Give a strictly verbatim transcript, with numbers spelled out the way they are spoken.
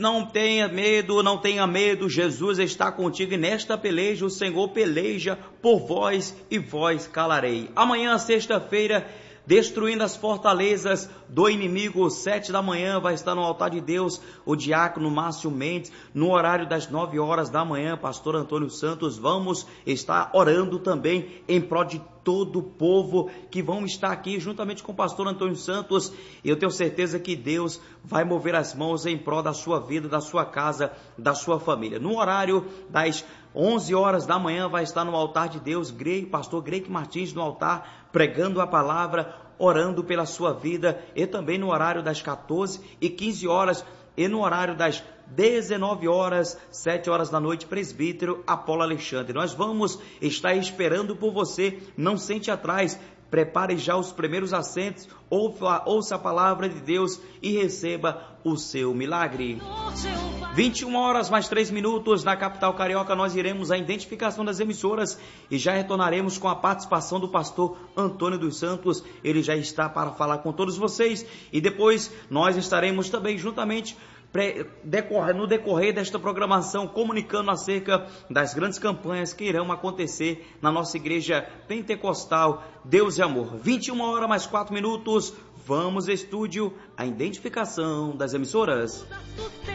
Não tenha medo, não tenha medo, Jesus está contigo e nesta peleja o Senhor peleja por vós e vós calarei. Amanhã, sexta-feira, destruindo as fortalezas do inimigo, sete da manhã, vai estar no altar de Deus o diácono Márcio Mendes, no horário das nove horas da manhã, pastor Antônio Santos, vamos estar orando também em prol de todo o povo que vão estar aqui juntamente com o pastor Antônio Santos. Eu tenho certeza que Deus vai mover as mãos em prol da sua vida, da sua casa, da sua família. No horário das onze horas da manhã vai estar no altar de Deus, Greg, pastor Greg Martins no altar, pregando a palavra, orando pela sua vida, e também no horário das quatorze e quinze horas e no horário das dezenove horas, sete horas da noite, presbítero Apolo Alexandre. Nós vamos estar esperando por você, não sente atrás, prepare já os primeiros assentos, ouça a palavra de Deus e receba o seu milagre. vinte e uma horas mais três minutos na capital carioca, nós iremos à identificação das emissoras e já retornaremos com a participação do pastor Antônio dos Santos. Ele já está para falar com todos vocês e depois nós estaremos também juntamente no decorrer desta programação, comunicando acerca das grandes campanhas que irão acontecer na nossa igreja pentecostal Deus e Amor. vinte e uma horas mais quatro minutos, vamos estúdio, a identificação das emissoras.